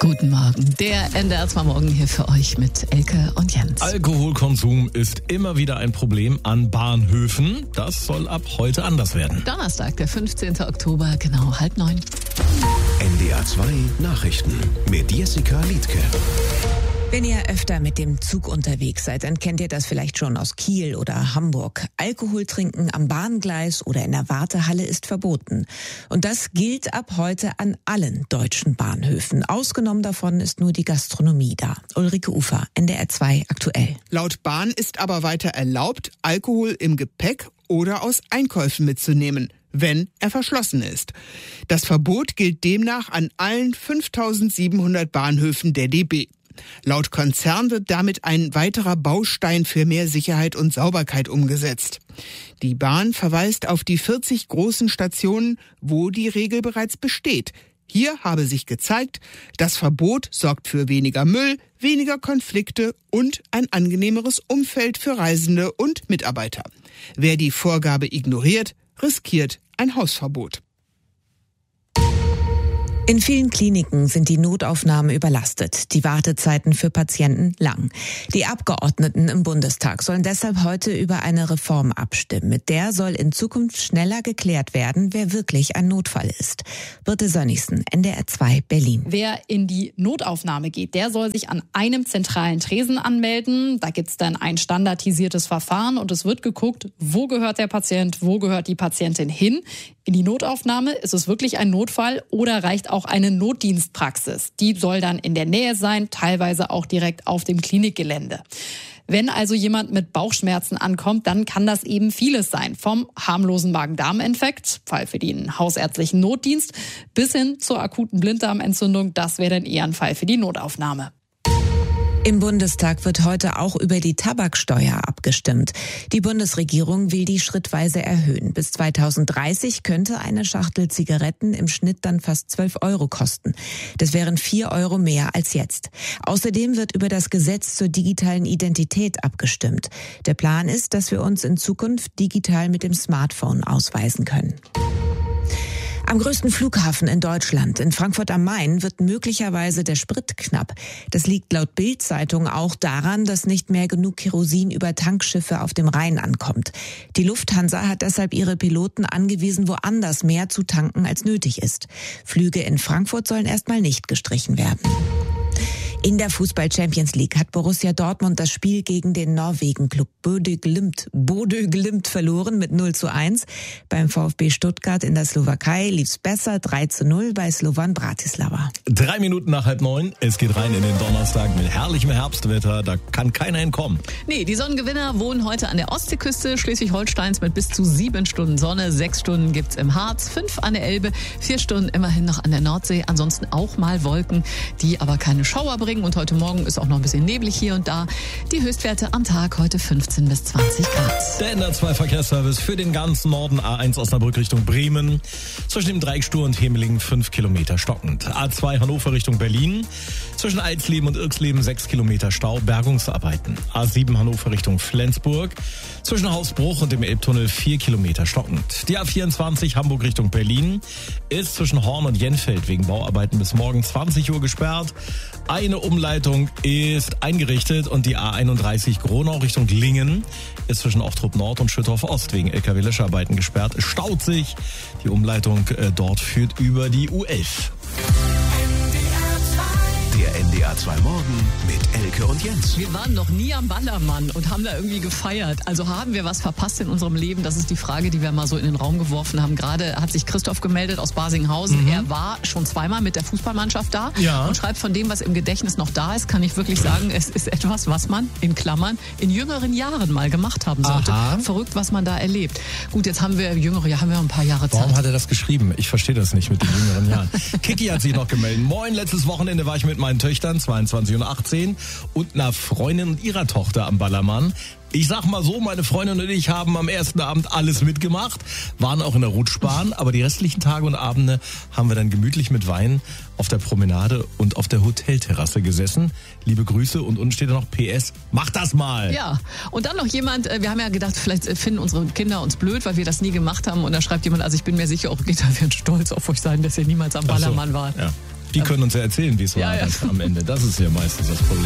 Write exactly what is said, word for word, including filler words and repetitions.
Guten Morgen, der N D R zwei Morgen hier für euch mit Elke und Jens. Alkoholkonsum ist immer wieder ein Problem an Bahnhöfen. Das soll ab heute anders werden. Donnerstag, der fünfzehnten Oktober, genau halb neun. N D R zwei Nachrichten mit Jessica Liedtke. Wenn ihr öfter mit dem Zug unterwegs seid, dann kennt ihr das vielleicht schon aus Kiel oder Hamburg. Alkohol trinken am Bahngleis oder in der Wartehalle ist verboten. Und das gilt ab heute an allen deutschen Bahnhöfen. Ausgenommen davon ist nur die Gastronomie da. Ulrike Ufer, N D R zwei aktuell. Laut Bahn ist aber weiter erlaubt, Alkohol im Gepäck oder aus Einkäufen mitzunehmen, wenn er verschlossen ist. Das Verbot gilt demnach an allen fünftausendsiebenhundert Bahnhöfen der D B. Laut Konzern wird damit ein weiterer Baustein für mehr Sicherheit und Sauberkeit umgesetzt. Die Bahn verweist auf die vierzig großen Stationen, wo die Regel bereits besteht. Hier habe sich gezeigt, das Verbot sorgt für weniger Müll, weniger Konflikte und ein angenehmeres Umfeld für Reisende und Mitarbeiter. Wer die Vorgabe ignoriert, riskiert ein Hausverbot. In vielen Kliniken sind die Notaufnahmen überlastet, die Wartezeiten für Patienten lang. Die Abgeordneten im Bundestag sollen deshalb heute über eine Reform abstimmen. Mit der soll in Zukunft schneller geklärt werden, wer wirklich ein Notfall ist. Birte Sönnigsen, N D R zwei Berlin. Wer in die Notaufnahme geht, der soll sich an einem zentralen Tresen anmelden. Da gibt's dann ein standardisiertes Verfahren und es wird geguckt, wo gehört der Patient, wo gehört die Patientin hin. In die Notaufnahme, ist es wirklich ein Notfall oder reicht auch eine Notdienstpraxis? Die soll dann in der Nähe sein, teilweise auch direkt auf dem Klinikgelände. Wenn also jemand mit Bauchschmerzen ankommt, dann kann das eben vieles sein. Vom harmlosen Magen-Darm-Infekt, Fall für den hausärztlichen Notdienst, bis hin zur akuten Blinddarmentzündung. Das wäre dann eher ein Fall für die Notaufnahme. Im Bundestag wird heute auch über die Tabaksteuer abgestimmt. Die Bundesregierung will die schrittweise erhöhen. Bis zweitausenddreißig könnte eine Schachtel Zigaretten im Schnitt dann fast zwölf Euro kosten. Das wären vier Euro mehr als jetzt. Außerdem wird über das Gesetz zur digitalen Identität abgestimmt. Der Plan ist, dass wir uns in Zukunft digital mit dem Smartphone ausweisen können. Am größten Flughafen in Deutschland, in Frankfurt am Main, wird möglicherweise der Sprit knapp. Das liegt laut Bild-Zeitung auch daran, dass nicht mehr genug Kerosin über Tankschiffe auf dem Rhein ankommt. Die Lufthansa hat deshalb ihre Piloten angewiesen, woanders mehr zu tanken, als nötig ist. Flüge in Frankfurt sollen erstmal nicht gestrichen werden. In der Fußball-Champions League hat Borussia Dortmund das Spiel gegen den Norwegen-Klub Bodø Glimt, Bodø Glimt verloren mit null zu eins. Beim VfB Stuttgart in der Slowakei lief's besser, drei zu null bei Slovan Bratislava. Drei Minuten nach halb neun, es geht rein in den Donnerstag mit herrlichem Herbstwetter, da kann keiner entkommen. Nee, die Sonnengewinner wohnen heute an der Ostseeküste Schleswig-Holsteins mit bis zu sieben Stunden Sonne. Sechs Stunden gibt's im Harz, fünf an der Elbe, vier Stunden immerhin noch an der Nordsee. Ansonsten auch mal Wolken, die aber keine Schauer bringen. Und heute Morgen ist auch noch ein bisschen neblig hier und da. Die Höchstwerte am Tag heute fünfzehn bis zwanzig Grad. Der N D R zwei Verkehrsservice für den ganzen Norden. A eins Osnabrück Richtung Bremen. Zwischen dem Dreieck Stur und Hemelingen fünf Kilometer stockend. A zwei Hannover Richtung Berlin. Zwischen Alsleben und Irksleben sechs Kilometer Stau. Bergungsarbeiten. A sieben Hannover Richtung Flensburg. Zwischen Hausbruch und dem Elbtunnel vier Kilometer stockend. Die A vierundzwanzig Hamburg Richtung Berlin ist zwischen Horn und Jenfeld wegen Bauarbeiten bis morgen zwanzig Uhr gesperrt. Eine Umleitung ist eingerichtet und die A einunddreißig Gronau Richtung Lingen ist zwischen Ochtrup Nord und Schüttorf Ost wegen L K W-Löscharbeiten gesperrt. Es staut sich. Die Umleitung äh, dort führt über die U elf. Der N D R zwei Morgen mit Elke und Jens. Wir waren noch nie am Ballermann und haben da irgendwie gefeiert. Also haben wir was verpasst in unserem Leben? Das ist die Frage, die wir mal so in den Raum geworfen haben. Gerade hat sich Christoph gemeldet aus Basinghausen. Mhm. Er war schon zweimal mit der Fußballmannschaft da ja. und schreibt von dem, was im Gedächtnis noch da ist, kann ich wirklich sagen, es ist etwas, was man in Klammern in jüngeren Jahren mal gemacht haben sollte. Aha. Verrückt, was man da erlebt. Gut, jetzt haben wir jüngere, ja, haben wir ein paar Jahre Zeit. Warum hat er das geschrieben? Ich verstehe das nicht mit den jüngeren Jahren. Kiki hat sich noch gemeldet. Moin, letztes Wochenende war ich mit meinen Töchtern, zweiundzwanzig und achtzehn, und einer Freundin und ihrer Tochter am Ballermann. Ich sag mal so, meine Freundin und ich haben am ersten Abend alles mitgemacht, waren auch in der Rutschbahn, aber die restlichen Tage und Abende haben wir dann gemütlich mit Wein auf der Promenade und auf der Hotelterrasse gesessen. Liebe Grüße, und unten steht da noch P S, mach das mal. Ja, und dann noch jemand, wir haben ja gedacht, vielleicht finden unsere Kinder uns blöd, weil wir das nie gemacht haben, und da schreibt jemand, also ich bin mir sicher, eure Kinder werden stolz auf euch sein, dass ihr niemals am Ballermann so, wart. Ja. Die können uns ja erzählen, wie es war Ja, ja. am Ende. Das ist ja meistens das Problem.